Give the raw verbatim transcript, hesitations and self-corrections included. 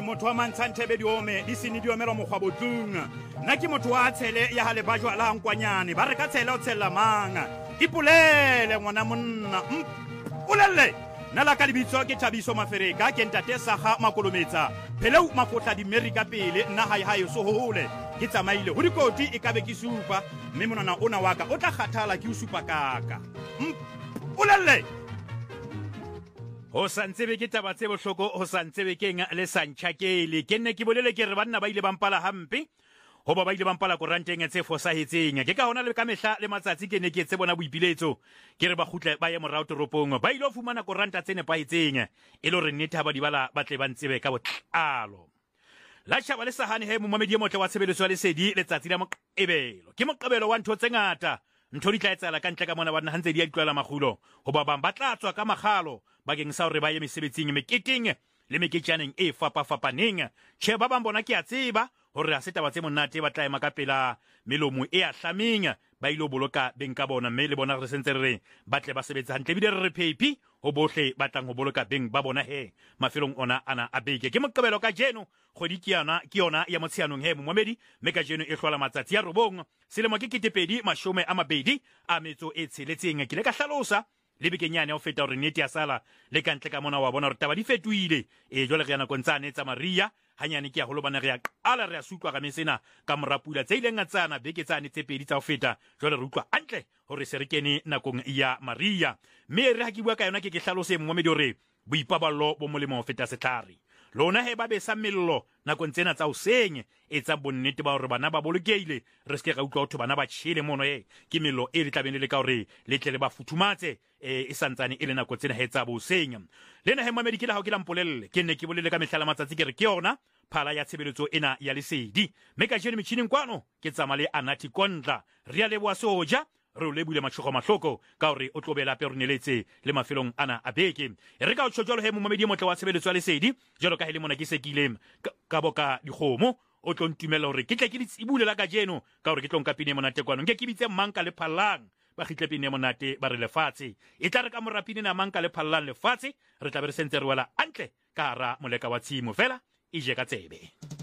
motho wa Mantshantshebe diome di sene diomela mokgwa botlung nna ke motho wa tshele ya hale ba jwa la hankwanyane ba re ka tshela o tshela manga ipolele ngwana monna mpolele nna la ka lebitso ke Thabiso Mafereka ke ntate Saga Makolometsa phele makotla di America pele nna hae hae so hole ke tsamaile ho dikoti e ka be ke supa mme monana ona wa ka o tla kgathala ke o supa kaka mpolele ho santsebe ke taba tse bohloko ho santsebe ke nga le santshakele ke nne ke bolele ke re banna ba ile ba mpala hampe ho ba ba ile ba mpala koranteng tse fosahetseng ke ka hona le ka mehla le matsatsi ke ne ke tse bona boipiletso ke re ba khutle ba ye morao toropong ba ile ho fumana koranta tse nepahetseng e le re nnete ha ba di bala ba tle ba ntsebe ka botlalo la shaba le sahane he momamedi motle wa tshebeletso ya lesedi letsatsi la moqebelo ke moqebelo wa ntho tse ngata ntho di tla etsala ka ntle ka mona ba nna hantse di a ditlwela makgulo ho ba bang ba tla tswa ka magalo bakeng sa hore ba ye mesebetsing meketeng le meketjaneng e fapa-fapaneng tjhe ba bang bona ke a tseba hore ha se taba tse monate ba tla ema ka pela melomo e a hlameng ba ile boloka beng ka bona mme le bona re sentse re ba tle ba sebetsa hantle bile re re phepi ho bohle ba tlang ho boloka beng ba bona he mafelong ona ana a beke ke moqebelo ka jeno kgwedi ke yana ke yona ya motshianong he momamedi mme ka jeno e hlola matsatsi ya robong selemo ke ketepedi mashome a mabedi a metso e tsheletseng ke le ka hlalosa le bekenyane o feta hore nnete ya sala le ka ntle ka mona wa bona hore taba di fetohile e jwale re yana kontsane tsa Maria hanyane ke a holo bana re a qala re a sutlwa ka mesena ka morapula tse ileng ngatsana beke tsane tse pedi tsa ho feta jwale re utlwa antle hore se re kene nakong ya Maria mme re ha ke bua ka yona ke ke hlalose mmomedi hore boipaballo bo molemo ho feta setlhare lona he ba besa mello nakong tsena tsa hoseng e tsa bonnete ba hore bana ba bolokeile re se ke ga utlwa hotho bana ba tshele mono he ke mello e le tlabene le ka hore le tle le ba futhumatse e santsane e le nako tsena he tsa boseng lena he mmamedi ke la ha ke la mpolelle ke nne ke bolele ka mehla matsatsi ke re ke yona phala ya tshebeletso ena ya lesedi mme ka jeno metjhineng kwano ke tsama le Anathi Kondla re a leboha soja re o lebile matshoko mahloko ka hore o tlobela pe re neletse le mafelong ana a beke e re ka o tshojalo he momamedi motle wa tshebeletso ya lesedi jalo ka hele mona ke sekile ka boka dikgomo o tlo ntumela hore ke tle ke ditsibule la ka jeno ka hore ke tlong ka pine monate kwano nke ke bitse manka le phallang ba khitle pine monate ba re lefatshe e tla re ka morapine na manka le phallang lefatshe re tla be re sentse re wela antle ka hara moleka wa tshimo fela e je ka tsebe